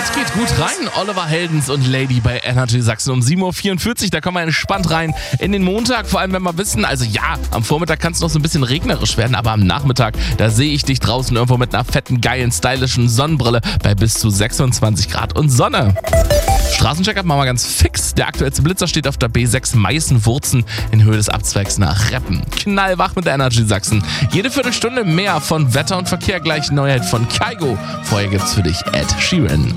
Geht gut rein. Oliver Heldens und Lady bei Energy Sachsen um 7.44 Uhr. Da kommen wir entspannt rein in den Montag. Vor allem, wenn wir wissen, also ja, am Vormittag kann es noch so ein bisschen regnerisch werden, aber am Nachmittag, da sehe ich dich draußen irgendwo mit einer fetten, geilen, stylischen Sonnenbrille bei bis zu 26 Grad und Sonne. Straßencheck-up machen wir ganz fix. Der aktuellste Blitzer steht auf der B6 Meißen-Wurzen in Höhe des Abzweigs nach Reppen. Knallwach mit der Energy Sachsen. Jede Viertelstunde mehr von Wetter und Verkehr, gleich Neuheit von Kygo. Vorher gibt's für dich Ed Sheeran.